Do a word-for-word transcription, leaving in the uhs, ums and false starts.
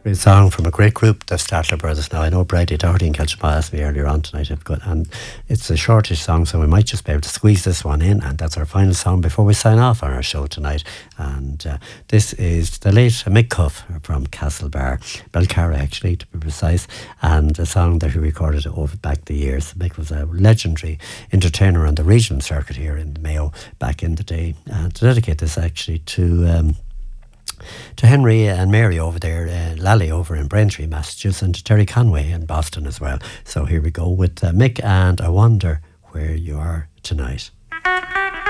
A song from a great group, the Statler Brothers. Now, I know Brady Doherty and Kelchama asked me earlier on tonight, I've got, and it's a shortish song, so we might just be able to squeeze this one in, and that's our final song before we sign off on our show tonight. And uh, this is the late Mick Cuff from Castlebar, Belcarra actually, to be precise, and a song that he recorded over back the years. Mick was a legendary entertainer on the regional circuit here in Mayo back in the day. And to dedicate this actually to... Um, to Henry and Mary over there, uh, Lally over in Braintree, Massachusetts, and to Terry Conway in Boston as well. So here we go with uh, Mick and I Wonder Where You Are Tonight.